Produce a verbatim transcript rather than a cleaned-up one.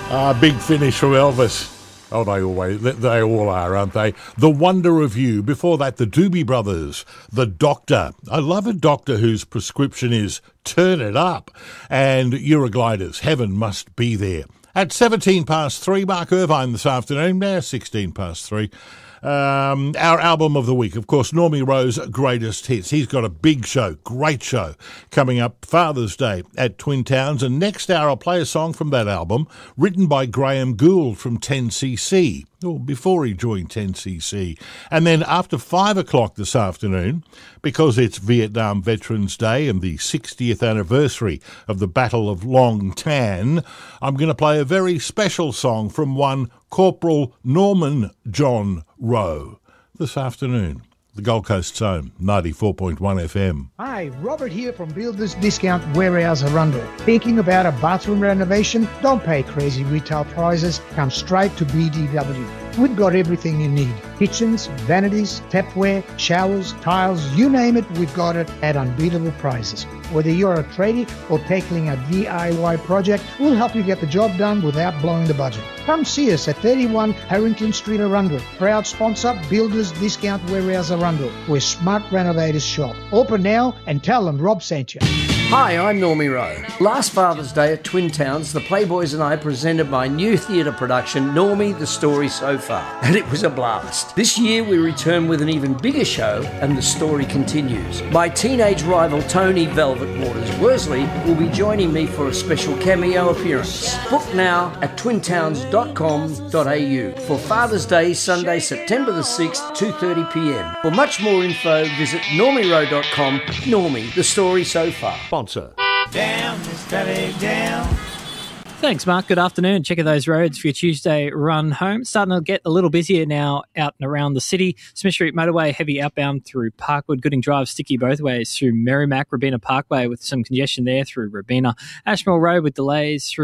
Ah, big finish from Elvis. Oh, they always, they all are, aren't they? The Wonder of You. Before that, the Doobie Brothers, The Doctor. I love a doctor whose prescription is turn it up. And Eurogliders, Heaven Must Be There. At seventeen past three, Mark Irvine this afternoon. Now sixteen past three. Um, our album of the week, of course, Normie Rowe's Greatest Hits. He's got a big show, great show, coming up Father's Day at Twin Towns. And next hour, I'll play a song from that album, written by Graham Gould from ten C C, or before he joined ten C C. And then after five o'clock this afternoon, because it's Vietnam Veterans Day and the sixtieth anniversary of the Battle of Long Tan, I'm going to play a very special song from one Corporal Norman John Rowe this afternoon. The Gold Coast's own ninety-four point one F M. Hi, Robert here from Builders Discount Warehouse Arundel. Thinking about a bathroom renovation? Don't pay crazy retail prices. Come straight to B D W. We've got everything you need. Kitchens, vanities, tapware, showers, tiles, you name it, we've got it at unbeatable prices. Whether you're a tradie or tackling a D I Y project, we'll help you get the job done without blowing the budget. Come see us at thirty-one Harrington Street, Arundel. Proud sponsor, Builders Discount Warehouse Arundel, where smart renovators shop. Open now and tell them Rob sent you. Hi, I'm Normie Rowe. Last Father's Day at Twin Towns, the Playboys and I presented my new theatre production, Normie, The Story So Far, and it was a blast. This year we return with an even bigger show, and the story continues. My teenage rival Tony Velvet Waters Worsley will be joining me for a special cameo appearance. Book now at twin towns dot com dot a u for Father's Day, Sunday, September the sixth, two thirty p m. For much more info, visit normie rowe dot com. Normie, The Story So Far. Sponsor. Down, steady down. Thanks, Mark. Good afternoon. Checking those roads for your Tuesday run home. Starting to get a little busier now out and around the city. Smith Street Motorway, heavy outbound through Parkwood. Gooding Drive, sticky both ways through Merrimack, Robina Parkway with some congestion there through Robina. Ashmore Road with delays through